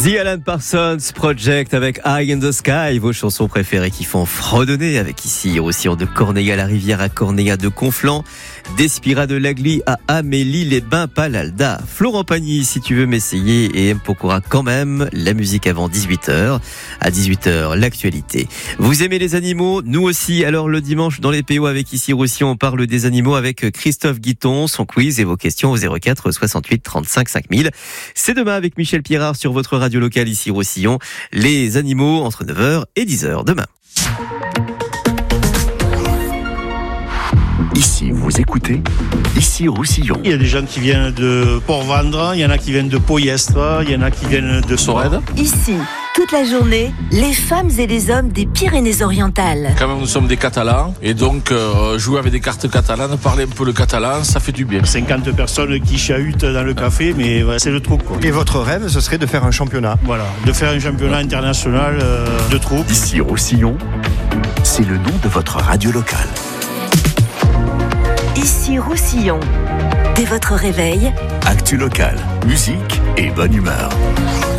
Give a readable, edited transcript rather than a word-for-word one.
The Alan Parsons Project avec Eye in the Sky, vos chansons préférées qui font fredonner, avec ici Roussillon de Corneille-à-la-Rivière à Corneilla de Conflans, d'Espira de Lagly à Amélie-les-Bains Palalda. Florent Pagny, si tu veux m'essayer, et M. Pokora quand même, la musique avant 18h. À 18h, l'actualité. Vous aimez les animaux? Nous aussi. Alors le dimanche dans les PO avec ici Roussillon, on parle des animaux avec Christophe Guiton, son quiz et vos questions au 04 68 35 5000. C'est demain avec Michel Pierrard sur votre radio locale ici Roussillon. Les animaux entre 9h et 10h demain. Ici, vous écoutez, ici Roussillon. Il y a des gens qui viennent de Port-Vendre, il y en a qui viennent de Pau-Yestre, il y en a qui viennent de Sorède. Ici, toute la journée, les femmes et les hommes des Pyrénées-Orientales. Quand même, nous sommes des Catalans, et donc jouer avec des cartes catalanes, parler un peu le catalan, ça fait du bien. 50 personnes qui chahutent dans le café, mais voilà, c'est le trou, quoi. Et votre rêve, ce serait de faire un championnat? Voilà, de faire un championnat international de trou. Ici Roussillon, c'est le nom de votre radio locale. Ici Roussillon. Dès votre réveil, Actu locale, musique et bonne humeur.